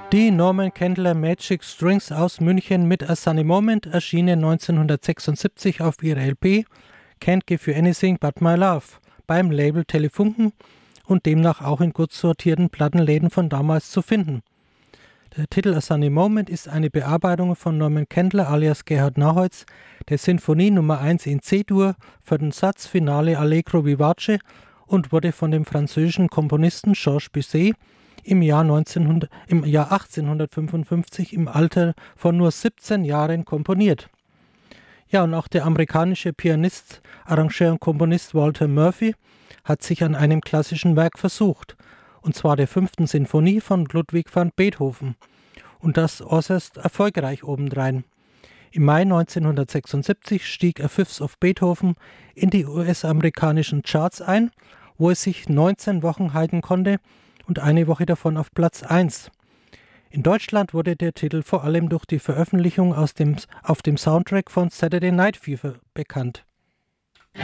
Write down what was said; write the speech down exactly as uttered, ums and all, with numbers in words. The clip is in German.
Die Norman Candler Magic Strings aus München mit A Sunny Moment erschienen neunzehnhundertsechsundsiebzig auf ihrer L P Can't Give You Anything But My Love beim Label Telefunken und demnach auch in gut sortierten Plattenläden von damals zu finden. Der Titel A Sunny Moment ist eine Bearbeitung von Norman Candler alias Gerhard Naholz der Sinfonie Nummer eins in C-Dur für den Satz Finale Allegro Vivace und wurde von dem französischen Komponisten Georges Bizet im Jahr, neunzehnhundert, im Jahr achtzehnhundertfünfundfünfzig im Alter von nur siebzehn Jahren komponiert. Ja, und auch der amerikanische Pianist, Arrangeur und Komponist Walter Murphy hat sich an einem klassischen Werk versucht, und zwar der fünften Sinfonie von Ludwig van Beethoven, und das äußerst erfolgreich obendrein. Im Mai neunzehnhundertsechsundsiebzig stieg A Fifth of Beethoven in die U S-amerikanischen Charts ein, wo es sich neunzehn Wochen halten konnte und eine Woche davon auf Platz eins. In Deutschland wurde der Titel vor allem durch die Veröffentlichung aus dem, auf dem Soundtrack von Saturday Night Fever bekannt.